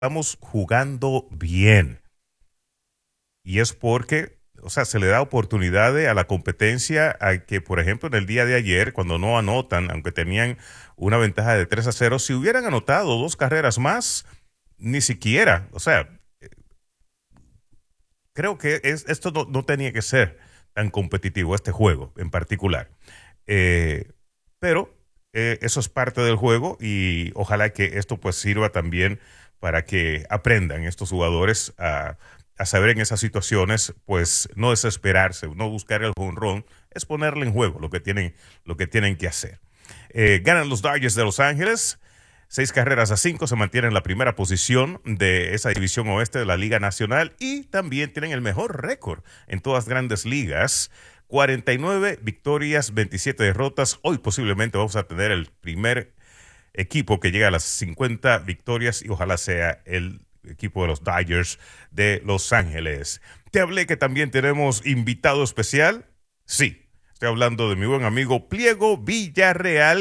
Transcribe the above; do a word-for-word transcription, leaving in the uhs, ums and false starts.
estamos jugando bien. Y es porque, o sea, se le da oportunidad a la competencia a que, por ejemplo, en el día de ayer, cuando no anotan, aunque tenían una ventaja de tres a cero, si hubieran anotado dos carreras más, ni siquiera, o sea, creo que es, esto no, no tenía que ser tan competitivo, este juego en particular. Eh, pero eh, eso es parte del juego y ojalá que esto pues sirva también para que aprendan estos jugadores a, a saber en esas situaciones, pues no desesperarse, no buscar el jonrón, es ponerle en juego lo que tienen, lo que tienen que hacer. Eh, ganan los Dodgers de Los Ángeles. Seis carreras a cinco se mantienen en la primera posición de esa división oeste de la Liga Nacional y también tienen el mejor récord en todas grandes ligas. cuarenta y nueve victorias, veintisiete derrotas. Hoy posiblemente vamos a tener el primer equipo que llega a las cincuenta victorias y ojalá sea el equipo de los Dodgers de Los Ángeles. Te hablé que también tenemos invitado especial. Sí, estoy hablando de mi buen amigo Pliego Villarreal,